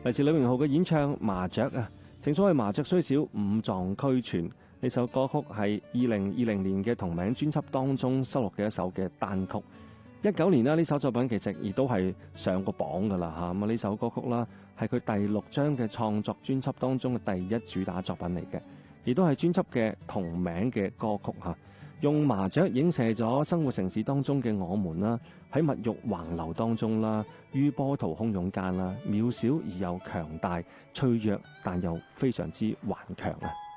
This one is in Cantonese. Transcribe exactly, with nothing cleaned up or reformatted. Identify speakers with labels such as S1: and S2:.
S1: 嚟自呂榮浩嘅演唱《麻雀》啊，正所謂麻雀雖小，五臟俱全。呢首歌曲係二零二零年嘅同名專輯當中收錄嘅一首嘅單曲。一九年啦，呢首作品其實亦都係上過榜噶啦吓。咁啊，呢首歌曲啦係佢第六張嘅創作專輯當中嘅第一主打作品嚟嘅，亦都係專輯嘅同名嘅歌曲吓。用麻雀影射咗生活城市當中嘅我們啦，喺物欲橫流當中啦，於波濤洶湧間啦，渺小而又強大，脆弱但又非常之頑強啊！